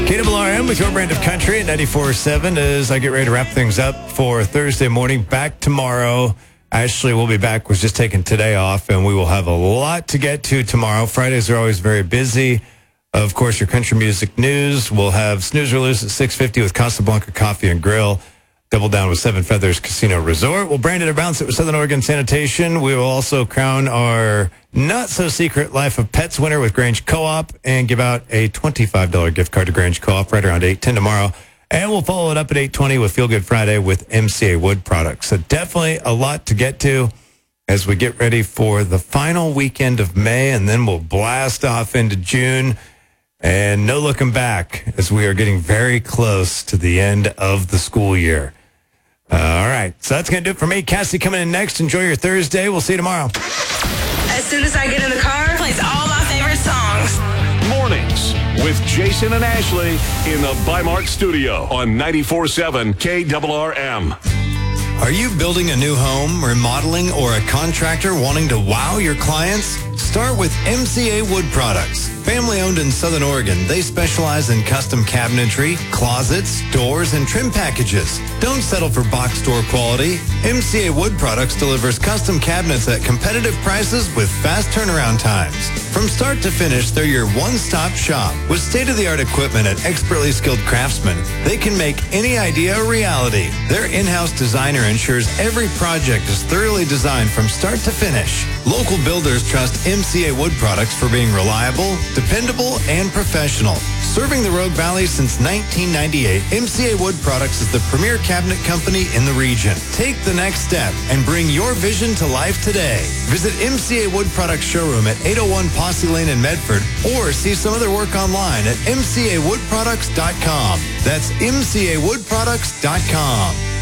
KRRM with your brand of country at 94.7 as I get ready to wrap things up for Thursday morning. Back tomorrow. Ashley will be back. Was just taking today off, and we will have a lot to get to tomorrow. Fridays are always very busy. Of course, your country music news. We'll have Snooze or Lose at 6:50 with Casablanca Coffee and Grill. Double down with Seven Feathers Casino Resort. We'll brand it or bounce it with Southern Oregon Sanitation. We will also crown our not-so-secret Life of Pets winner with Grange Co-op and give out a $25 gift card to Grange Co-op right around 8:10 tomorrow. And we'll follow it up at 8:20 with Feel Good Friday with MCA Wood Products. So definitely a lot to get to as we get ready for the final weekend of May, and then we'll blast off into June. And no looking back as we are getting very close to the end of the school year. All right, so that's going to do it for me. Cassie coming in next. Enjoy your Thursday. We'll see you tomorrow. As soon as I get in the car, plays all my favorite songs. Mornings with Jason and Ashley in the Bi-Mart studio on 94.7 KRRM. Are you building a new home, remodeling, or a contractor wanting to wow your clients? Start with MCA Wood Products. Family owned in Southern Oregon, they specialize in custom cabinetry, closets, doors, and trim packages. Don't settle for box store quality. MCA Wood Products delivers custom cabinets at competitive prices with fast turnaround times. From start to finish, they're your one-stop shop. With state-of-the-art equipment and expertly skilled craftsmen, they can make any idea a reality. Their in-house designer ensures every project is thoroughly designed from start to finish. Local builders trust MCA Wood Products for being reliable, dependable, and professional. Serving the Rogue Valley since 1998, MCA Wood Products is the premier cabinet company in the region. Take the next step and bring your vision to life today. Visit MCA Wood Products showroom at 801 Posse Lane in Medford, or see some of their work online at mcawoodproducts.com. That's mcawoodproducts.com.